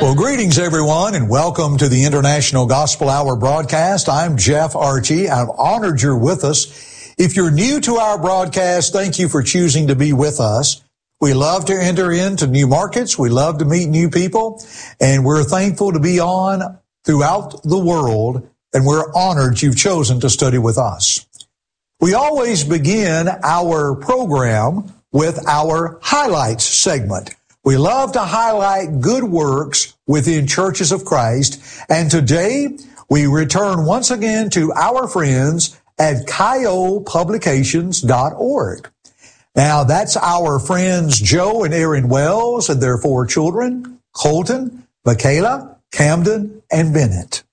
Well, greetings, everyone, and welcome to the International Gospel Hour broadcast. I'm Jeff Archie. I'm honored you're with us. If you're new to our broadcast, thank you for choosing to be with us. We love to enter into new markets. We love to meet new people, and we're thankful to be on throughout the world, and we're honored you've chosen to study with us. We always begin our program with our highlights segment. We love to highlight good works within churches of Christ, and today we return once again to our friends at KioPublications.org. Now, that's our friends Joe and Erin Wells and their 4 children, Colton, Michaela, Camden, and Bennett.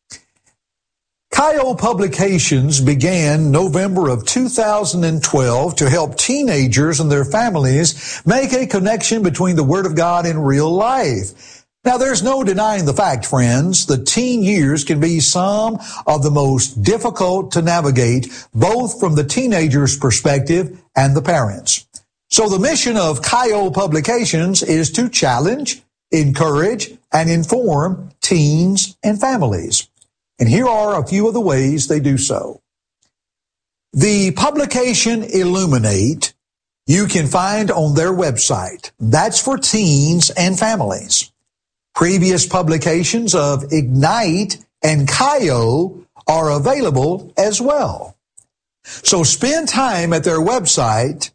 Kio Publications began November of 2012 to help teenagers and their families make a connection between the Word of God and real life. Now, there's no denying the fact, friends, the teen years can be some of the most difficult to navigate, both from the teenager's perspective and the parents. So the mission of Kio Publications is to challenge, encourage, and inform teens and families. And here are a few of the ways they do so. The publication Illuminate you can find on their website. That's for teens and families. Previous publications of Ignite and Kio are available as well. So spend time at their website,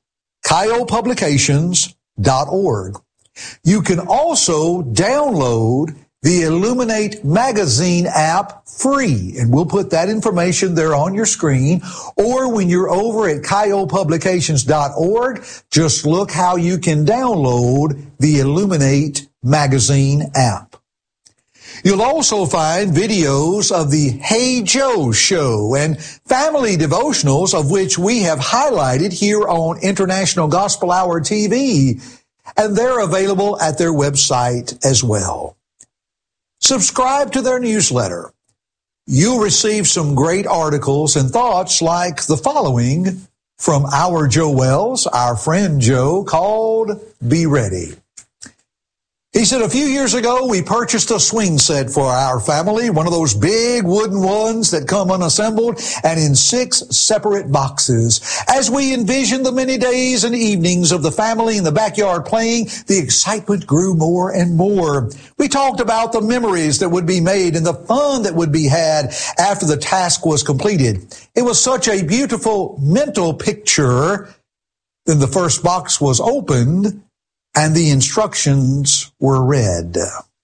KioPublications.org. You can also download the Illuminate magazine app free, and we'll put that information there on your screen. Or when you're over at KioPublications.org, just look how you can download the Illuminate magazine app. You'll also find videos of the Hey Joe show and family devotionals, of which we have highlighted here on International Gospel Hour TV, and they're available at their website as well. Subscribe to their newsletter. You'll receive some great articles and thoughts like the following from our Joe Wells, our friend Joe, called Be Ready. He said, a few years ago, we purchased a swing set for our family, one of those big wooden ones that come unassembled and in 6 separate boxes. As we envisioned the many days and evenings of the family in the backyard playing, the excitement grew more and more. We talked about the memories that would be made and the fun that would be had after the task was completed. It was such a beautiful mental picture. Then the first box was opened, and the instructions were read.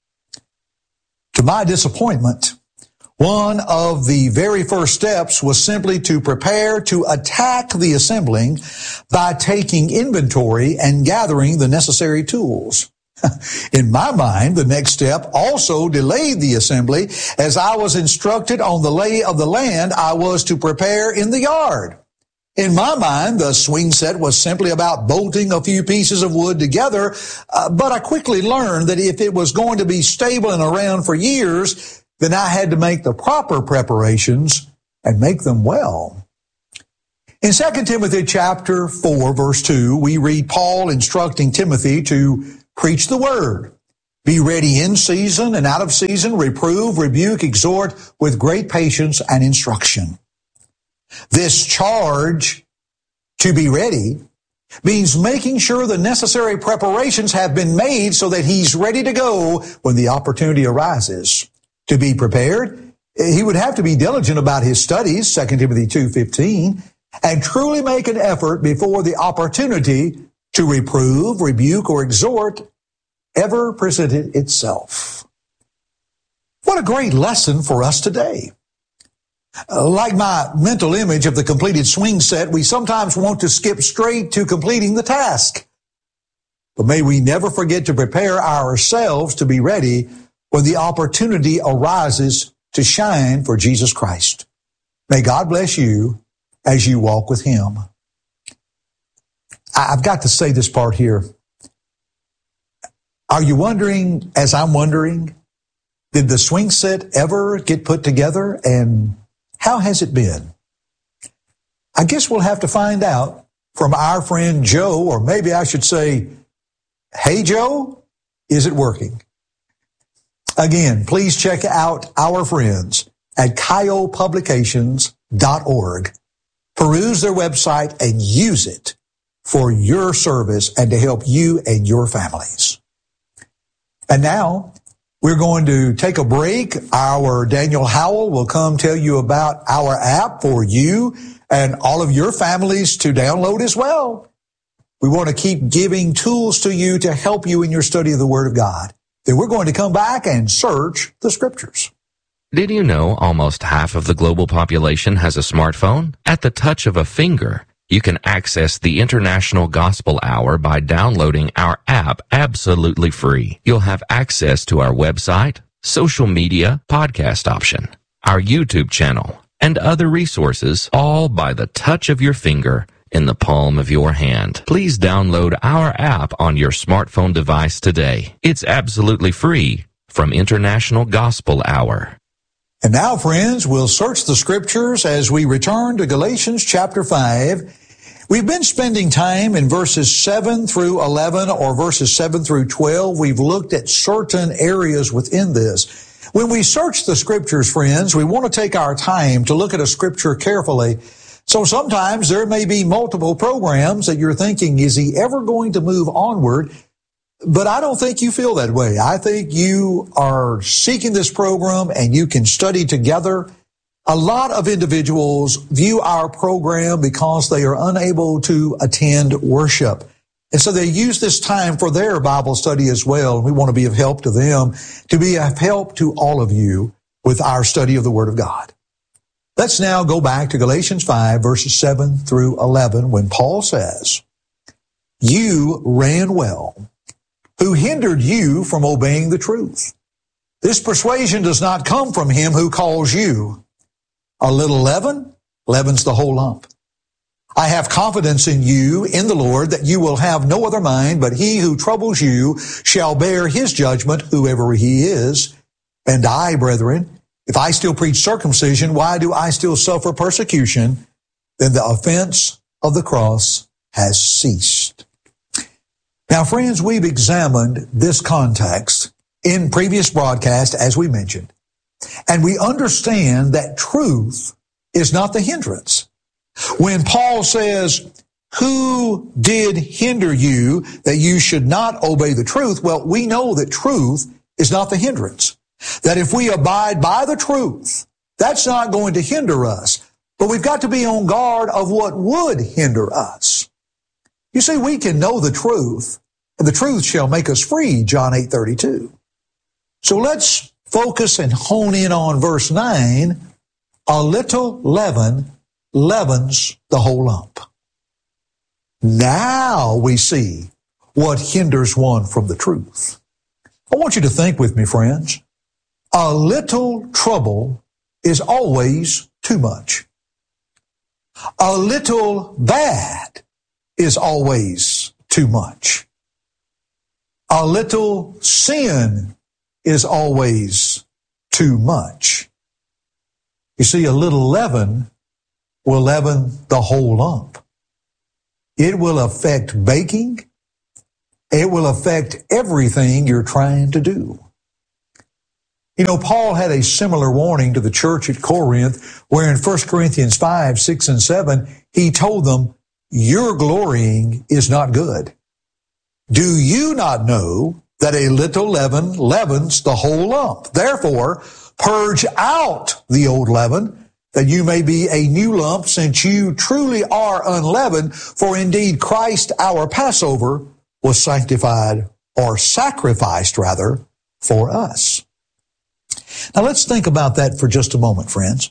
To my disappointment, one of the very first steps was simply to prepare to attack the assembling by taking inventory and gathering the necessary tools. In my mind, the next step also delayed the assembly, as I was instructed on the lay of the land I was to prepare in the yard. In my mind, the swing set was simply about bolting a few pieces of wood together, but I quickly learned that if it was going to be stable and around for years, then I had to make the proper preparations and make them well. In 2 Timothy chapter 4, verse 2, we read Paul instructing Timothy to preach the word. Be ready in season and out of season, reprove, rebuke, exhort with great patience and instruction. This charge to be ready means making sure the necessary preparations have been made so that he's ready to go when the opportunity arises. To be prepared, he would have to be diligent about his studies, 2 Timothy 2:15, and truly make an effort before the opportunity to reprove, rebuke, or exhort ever presented itself. What a great lesson for us today. Like my mental image of the completed swing set, we sometimes want to skip straight to completing the task. But may we never forget to prepare ourselves to be ready when the opportunity arises to shine for Jesus Christ. May God bless you as you walk with Him. I've got to say this part here. Are you wondering, as I'm wondering, did the swing set ever get put together, and how has it been? I guess we'll have to find out from our friend Joe, or maybe I should say, hey Joe, is it working? Again, please check out our friends at KioPublications.org. Peruse their website and use it for your service and to help you and your families. And now we're going to take a break. Our Daniel Howell will come tell you about our app for you and all of your families to download as well. We want to keep giving tools to you to help you in your study of the Word of God. Then we're going to come back and search the Scriptures. Did you know almost half of the global population has a smartphone? At the touch of a finger, you can access the International Gospel Hour by downloading our app absolutely free. You'll have access to our website, social media, podcast option, our YouTube channel, and other resources, all by the touch of your finger in the palm of your hand. Please download our app on your smartphone device today. It's absolutely free from International Gospel Hour. And now, friends, we'll search the Scriptures as we return to Galatians chapter 5. We've been spending time in verses 7 through 11 or verses 7 through 12. We've looked at certain areas within this. When we search the Scriptures, friends, we want to take our time to look at a Scripture carefully. So sometimes there may be multiple programs that you're thinking, is he ever going to move onward? But I don't think you feel that way. I think you are seeking this program and you can study together. A lot of individuals view our program because they are unable to attend worship. And so they use this time for their Bible study as well. We want to be of help to them, to be of help to all of you with our study of the Word of God. Let's now go back to Galatians 5, verses 7 through 11, when Paul says, "You ran well. Who hindered you from obeying the truth? This persuasion does not come from him who calls you. A little leaven leavens the whole lump. I have confidence in you, in the Lord, that you will have no other mind, but he who troubles you shall bear his judgment, whoever he is. And I, brethren, if I still preach circumcision, why do I still suffer persecution? Then the offense of the cross has ceased." Now, friends, we've examined this context in previous broadcasts, as we mentioned, and we understand that truth is not the hindrance. When Paul says, "Who did hinder you that you should not obey the truth?" Well, we know that truth is not the hindrance. That if we abide by the truth, that's not going to hinder us. But we've got to be on guard of what would hinder us. You see, we can know the truth, and the truth shall make us free, John 8:32. So let's focus and hone in on verse 9. A little leaven leavens the whole lump. Now we see what hinders one from the truth. I want you to think with me, friends. A little trouble is always too much. A little bad is always too much. A little sin is always too much. You see, a little leaven will leaven the whole lump. It will affect baking. It will affect everything you're trying to do. You know, Paul had a similar warning to the church at Corinth, where in 1 Corinthians 5, 6, and 7, he told them, "Your glorying is not good. Do you not know that a little leaven leavens the whole lump? Therefore, purge out the old leaven, that you may be a new lump, since you truly are unleavened. For indeed Christ our Passover was sanctified, or sacrificed rather, for us." Now let's think about that for just a moment, friends.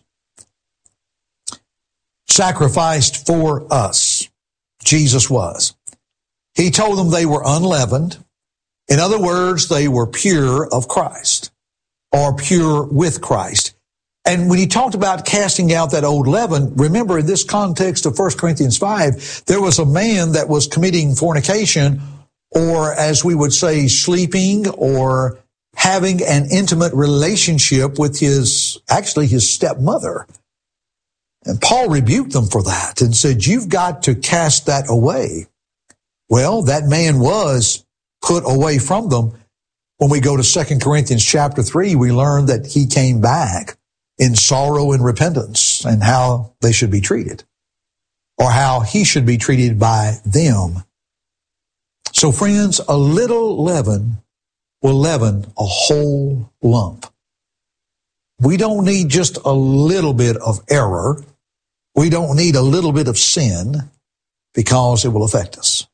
Sacrificed for us, Jesus was. He told them they were unleavened. In other words, they were pure of Christ, or pure with Christ. And when he talked about casting out that old leaven, remember in this context of 1 Corinthians 5, there was a man that was committing fornication, or as we would say, sleeping or having an intimate relationship with his stepmother. And Paul rebuked them for that and said, you've got to cast that away. Well, that man was put away from them. When we go to 2 Corinthians chapter 3, we learn that he came back in sorrow and repentance and how they should be treated, or how he should be treated by them. So friends, a little leaven will leaven a whole lump. We don't need just a little bit of error. We don't need a little bit of sin, because it will affect us.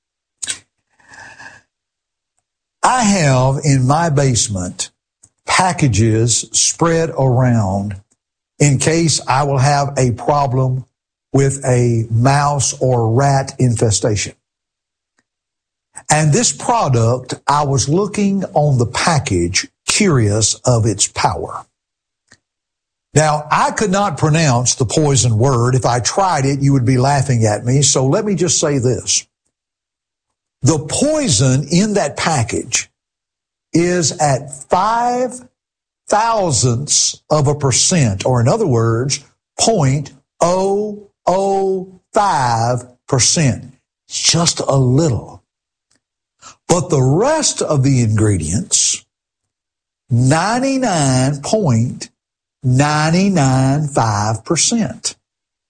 I have in my basement packages spread around in case I will have a problem with a mouse or rat infestation. And this product, I was looking on the package, curious of its power. Now, I could not pronounce the poison word. If I tried it, you would be laughing at me. So let me just say this. The poison in that package is at 0.005%, or in other words, 0.005%. Just a little. But the rest of the ingredients, 99.995%.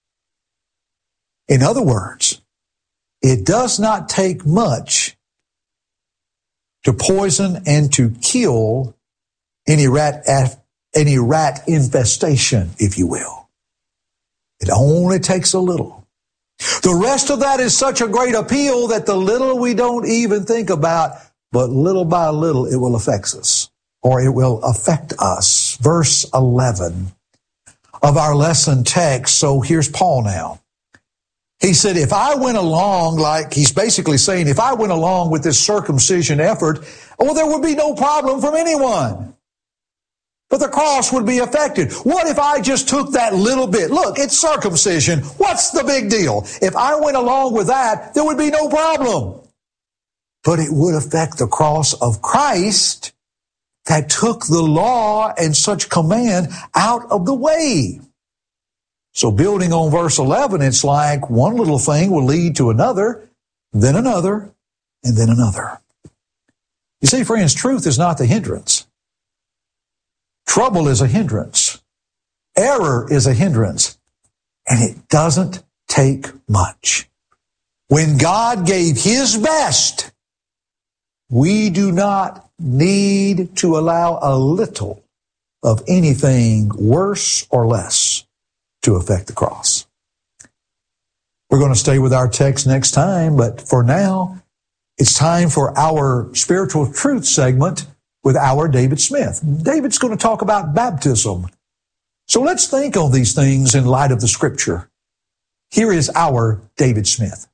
In other words, it does not take much to poison and to kill any rat infestation, if you will. It only takes a little. The rest of that is such a great appeal that the little we don't even think about, but little by little it will affect us, or it will affect us. Verse 11 of our lesson text. So here's Paul now. He said, if I went along, like he's basically saying, if I went along with this circumcision effort, well, there would be no problem from anyone. But the cross would be affected. What if I just took that little bit? Look, it's circumcision. What's the big deal? If I went along with that, there would be no problem. But it would affect the cross of Christ that took the law and such command out of the way. So building on verse 11, it's like one little thing will lead to another, then another, and then another. You see, friends, truth is not the hindrance. Trouble is a hindrance. Error is a hindrance. And it doesn't take much. When God gave His best, we do not need to allow a little of anything worse or less to affect the cross. We're going to stay with our text next time, but for now, it's time for our spiritual truth segment with our David Smith. David's going to talk about baptism. So let's think on these things in light of the Scripture. Here is our David Smith.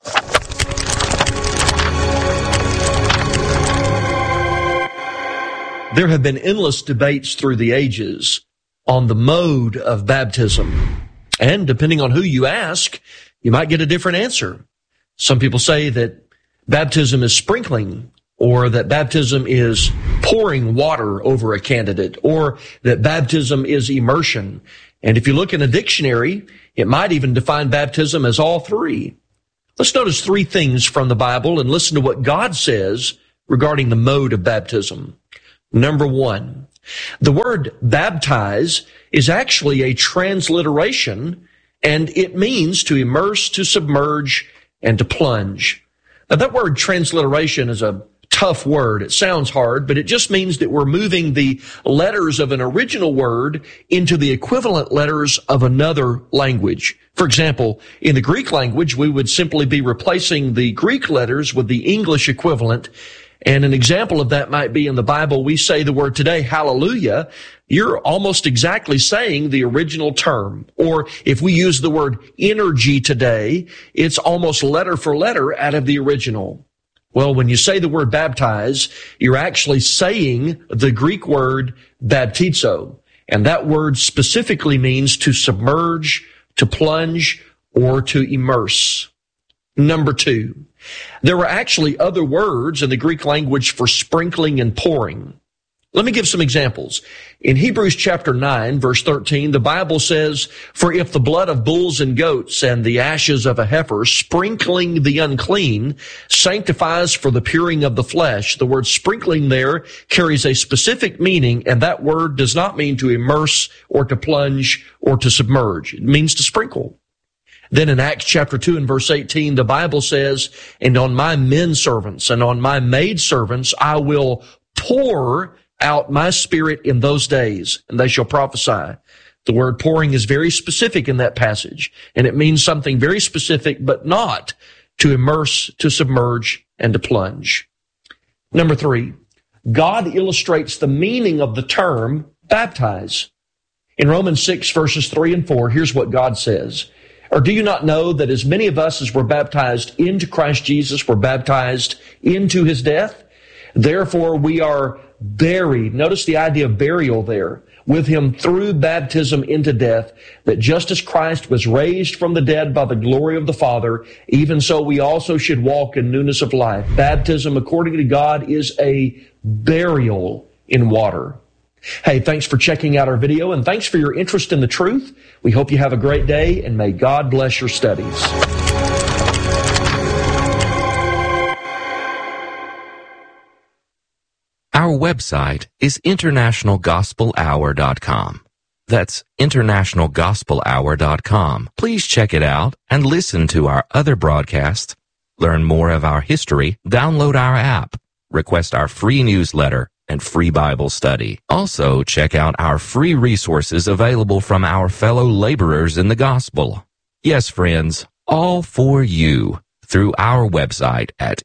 There have been endless debates through the ages on the mode of baptism. And depending on who you ask, you might get a different answer. Some people say that baptism is sprinkling, or that baptism is pouring water over a candidate, or that baptism is immersion. And if you look in a dictionary, it might even define baptism as all three. Let's notice three things from the Bible and listen to what God says regarding the mode of baptism. Number one, the word baptize is actually a transliteration, and it means to immerse, to submerge, and to plunge. Now, that word transliteration is a tough word. It sounds hard, but it just means that we're moving the letters of an original word into the equivalent letters of another language. For example, in the Greek language, we would simply be replacing the Greek letters with the English equivalent. And an example of that might be in the Bible, we say the word today, hallelujah. You're almost exactly saying the original term. Or if we use the word energy today, it's almost letter for letter out of the original. Well, when you say the word baptize, you're actually saying the Greek word baptizo. And that word specifically means to submerge, to plunge, or to immerse. Number two, there were actually other words in the Greek language for sprinkling and pouring. Let me give some examples. In Hebrews chapter 9, verse 13, the Bible says, "For if the blood of bulls and goats and the ashes of a heifer, sprinkling the unclean, sanctifies for the puring of the flesh." The word sprinkling there carries a specific meaning, and that word does not mean to immerse or to plunge or to submerge. It means to sprinkle. Then in Acts chapter 2 and verse 18, the Bible says, "And on my men servants and on my maid servants I will pour out my spirit in those days, and they shall prophesy." The word pouring is very specific in that passage, and it means something very specific, but not to immerse, to submerge, and to plunge. Number 3, God illustrates the meaning of the term baptize. In Romans 6 verses 3 and 4, here's what God says. "Or do you not know that as many of us as were baptized into Christ Jesus were baptized into his death? Therefore we are buried," notice the idea of burial there, "with him through baptism into death, that just as Christ was raised from the dead by the glory of the Father, even so we also should walk in newness of life." Baptism, according to God, is a burial in water. Hey, thanks for checking out our video, and thanks for your interest in the truth. We hope you have a great day, and may God bless your studies. Our website is internationalgospelhour.com. That's internationalgospelhour.com. Please check it out and listen to our other broadcasts, learn more of our history, download our app, request our free newsletter, and free Bible study. Also, check out our free resources available from our fellow laborers in the gospel. Yes, friends, all for you through our website at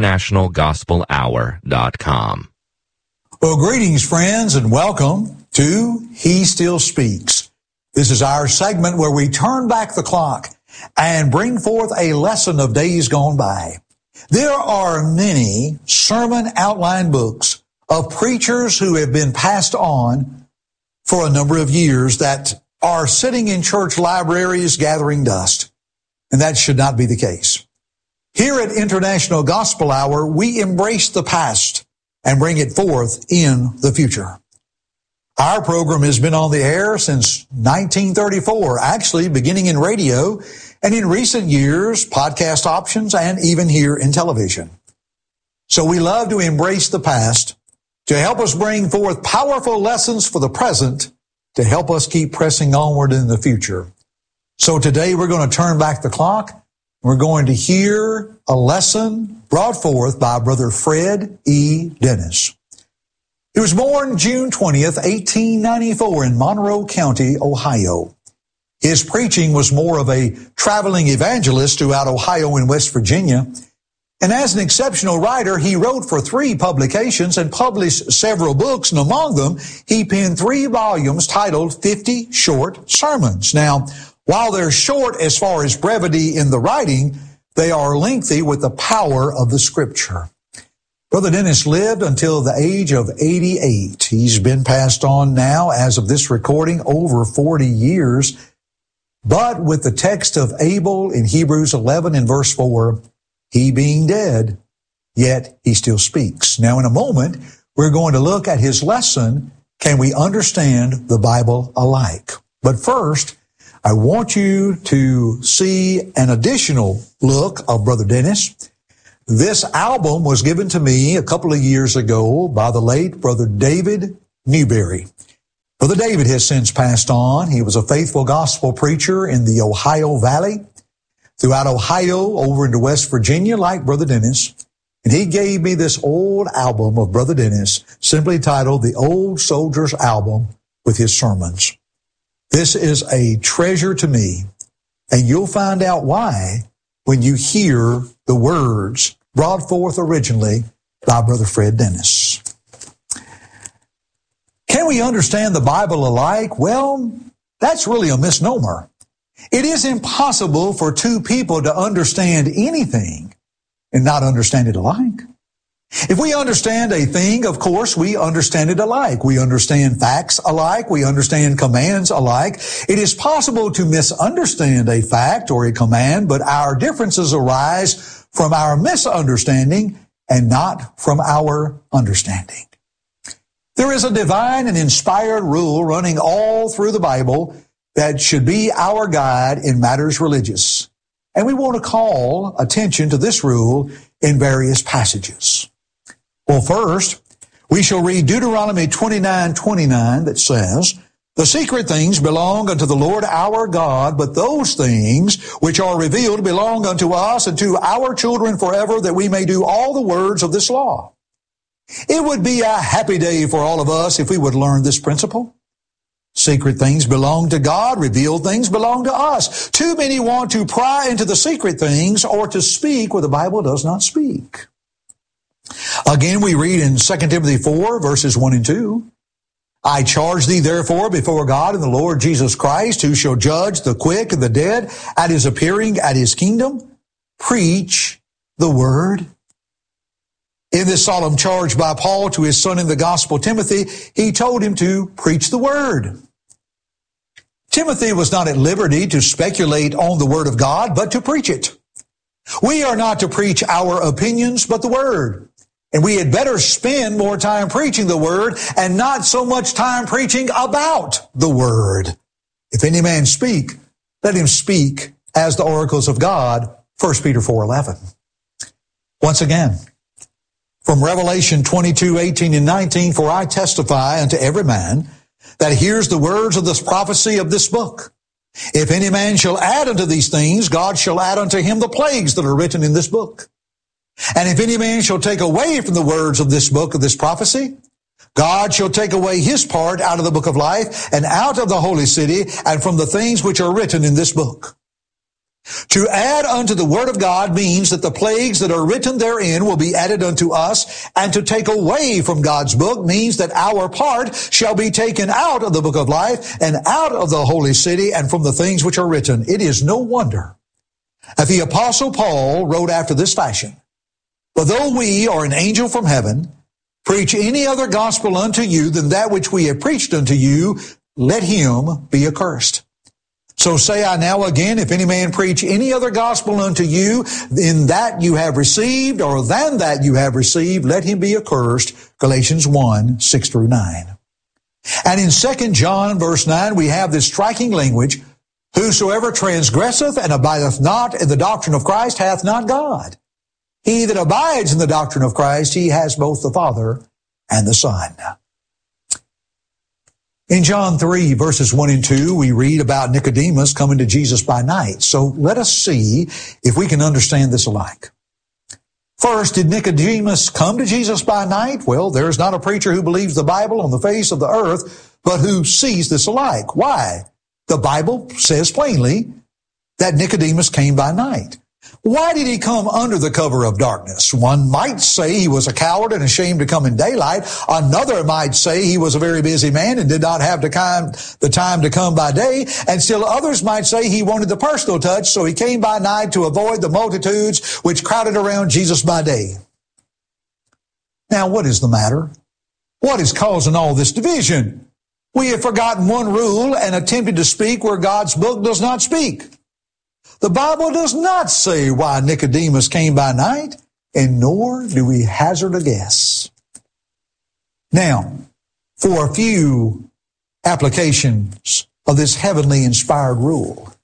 internationalgospelhour.com. Well, greetings, friends, and welcome to He Still Speaks. This is our segment where we turn back the clock and bring forth a lesson of days gone by. There are many sermon outline books of preachers who have been passed on for a number of years that are sitting in church libraries gathering dust. And that should not be the case. Here at International Gospel Hour, we embrace the past and bring it forth in the future. Our program has been on the air since 1934, actually beginning in radio, and in recent years, podcast options, and even here in television. So we love to embrace the past to help us bring forth powerful lessons for the present to help us keep pressing onward in the future. So today we're going to turn back the clock. We're going to hear a lesson brought forth by Brother Fred E. Dennis. He was born June 20th, 1894 in Monroe County, Ohio. His preaching was more of a traveling evangelist throughout Ohio and West Virginia. And as an exceptional writer, he wrote for 3 publications and published several books, and among them, he penned 3 volumes titled 50 Short Sermons. Now, while they're short as far as brevity in the writing, they are lengthy with the power of the Scripture. Brother Dennis lived until the age of 88. He's been passed on now, as of this recording, over 40 years. But with the text of Abel in Hebrews 11 and verse 4, he being dead, yet he still speaks. Now, in a moment, we're going to look at his lesson, Can We Understand the Bible Alike? But first, I want you to see an additional look of Brother Dennis. This album was given to me a couple of years ago by the late Brother David Newberry. Brother David has since passed on. He was a faithful gospel preacher in the Ohio Valley, throughout Ohio, over into West Virginia, like Brother Dennis. And he gave me this old album of Brother Dennis, simply titled The Old Soldier's Album, with his sermons. This is a treasure to me, and you'll find out why when you hear the words brought forth originally by Brother Fred Dennis. Can we understand the Bible alike? Well, that's really a misnomer. It is impossible for 2 people to understand anything and not understand it alike. If we understand a thing, of course, we understand it alike. We understand facts alike. We understand commands alike. It is possible to misunderstand a fact or a command, but our differences arise from our misunderstanding and not from our understanding. There is a divine and inspired rule running all through the Bible that should be our guide in matters religious. And we want to call attention to this rule in various passages. Well, first, we shall read Deuteronomy 29:29 that says, "The secret things belong unto the Lord our God, but those things which are revealed belong unto us and to our children forever, that we may do all the words of this law." It would be a happy day for all of us if we would learn this principle. Secret things belong to God, revealed things belong to us. Too many want to pry into the secret things or to speak where the Bible does not speak. Again, we read in 2 Timothy 4, verses 1 and 2, "I charge thee therefore before God and the Lord Jesus Christ, who shall judge the quick and the dead at his appearing at his kingdom, preach the word." In this solemn charge by Paul to his son in the gospel, Timothy, he told him to preach the word. Timothy was not at liberty to speculate on the word of God, but to preach it. We are not to preach our opinions, but the word. And we had better spend more time preaching the word and not so much time preaching about the word. If any man speak, let him speak as the oracles of God, 1 Peter 4:11. Once again, from Revelation 22:18 and 19, "For I testify unto every man that hears the words of this prophecy of this book. If any man shall add unto these things, God shall add unto him the plagues that are written in this book. And if any man shall take away from the words of this book of this prophecy, God shall take away his part out of the book of life and out of the holy city and from the things which are written in this book." To add unto the word of God means that the plagues that are written therein will be added unto us, and to take away from God's book means that our part shall be taken out of the book of life and out of the holy city and from the things which are written. It is no wonder that the apostle Paul wrote after this fashion, "But though we or an angel from heaven preach any other gospel unto you than that which we have preached unto you, let him be accursed. So say I now again, if any man preach any other gospel unto you in that you have received or than that you have received, let him be accursed." Galatians 1:6-9. And in 2 John verse 9, we have this striking language, "Whosoever transgresseth and abideth not in the doctrine of Christ hath not God. He that abides in the doctrine of Christ, he has both the Father and the Son." In John 3, verses 1 and 2, we read about Nicodemus coming to Jesus by night. So let us see if we can understand this alike. First, did Nicodemus come to Jesus by night? Well, there is not a preacher who believes the Bible on the face of the earth, but who sees this alike. Why? The Bible says plainly that Nicodemus came by night. Why did he come under the cover of darkness? One might say he was a coward and ashamed to come in daylight. Another might say he was a very busy man and did not have the time to come by day. And still others might say he wanted the personal touch, so he came by night to avoid the multitudes which crowded around Jesus by day. Now, what is the matter? What is causing all this division? We have forgotten one rule and attempted to speak where God's book does not speak. The Bible does not say why Nicodemus came by night, and nor do we hazard a guess. Now, for a few applications of this heavenly inspired rule.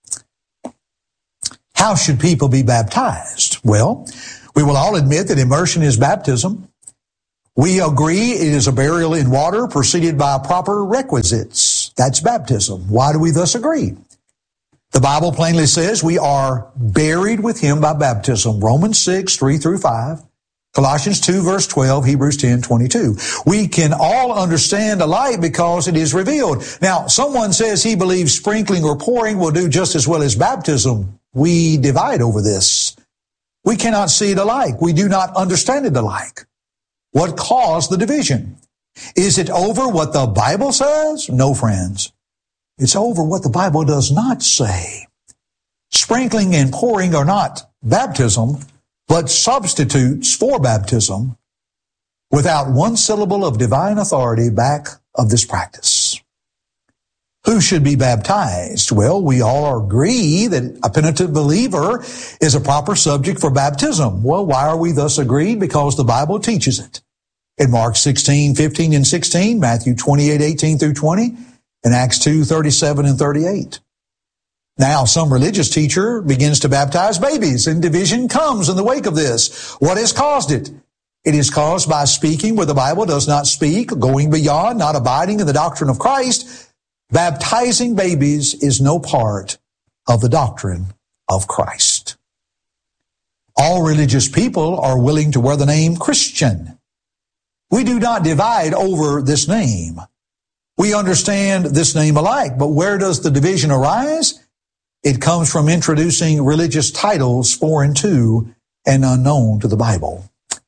How should people be baptized? Well, we will all admit that immersion is baptism. We agree it is a burial in water preceded by proper requisites. That's baptism. Why do we thus agree? The Bible plainly says we are buried with him by baptism. Romans 6, 3-5. Colossians 2, verse 12, Hebrews 10, 22. We can all understand alike because it is revealed. Now, someone says he believes sprinkling or pouring will do just as well as baptism. We divide over this. We cannot see it alike. We do not understand it alike. What caused the division? Is it over what the Bible says? No, friends. It's over what the Bible does not say. Sprinkling and pouring are not baptism, but substitutes for baptism without one syllable of divine authority back of this practice. Who should be baptized? Well, we all agree that a penitent believer is a proper subject for baptism. Well, why are we thus agreed? Because the Bible teaches it. in Mark 16, 15 and 16, Matthew 28, 18 through 20, and Acts 2, 37 and 38. Now, some religious teacher begins to baptize babies, and division comes in the wake of this. What has caused it? It is caused by speaking where the Bible does not speak, going beyond, not abiding in the doctrine of Christ. Baptizing babies is no part of the doctrine of Christ. All religious people are willing to wear the name Christian. We do not divide over this name. We understand this name alike, but where does the division arise? It comes from introducing religious titles foreign to and unknown to the Bible.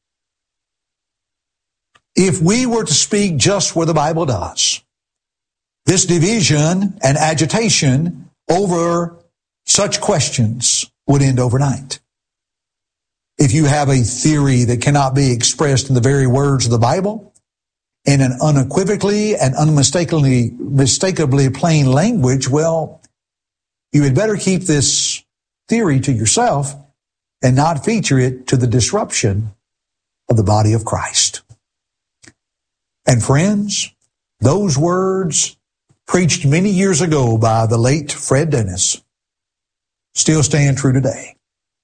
If we were to speak just where the Bible does, this division and agitation over such questions would end overnight. If you have a theory that cannot be expressed in the very words of the Bible, in an unequivocally and unmistakably plain language, well, you had better keep this theory to yourself and not feature it to the disruption of the body of Christ. And friends, those words preached many years ago by the late Fred Dennis still stand true today.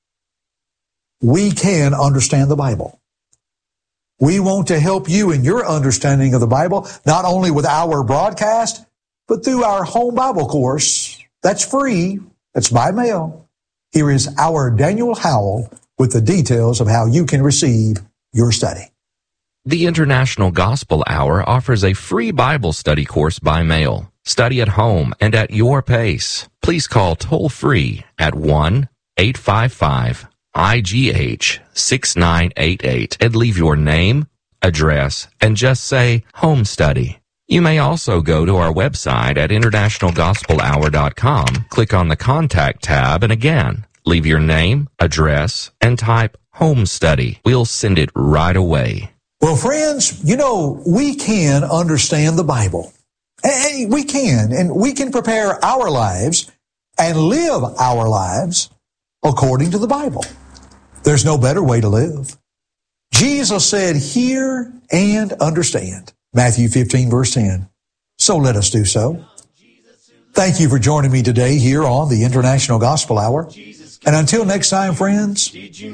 We can understand the Bible. We want to help you in your understanding of the Bible, not only with our broadcast, but through our home Bible course. That's free. That's by mail. Here is our Daniel Howell with the details of how you can receive your study. The International Gospel Hour offers a free Bible study course by mail. Study at home and at your pace. Please call toll-free at 1-855-IGH-6988 and leave your name, address, and just say Home Study. You may also go to our website at internationalgospelhour.com, click on the Contact tab, and again, leave your name, address, and type Home Study. We'll send it right away. Well, friends, we can understand the Bible. We can, and we can prepare our lives and live our lives according to the Bible. There's no better way to live. Jesus said, hear and understand. Matthew 15, verse 10. So let us do so. Thank you for joining me today here on the International Gospel Hour. And until next time, friends,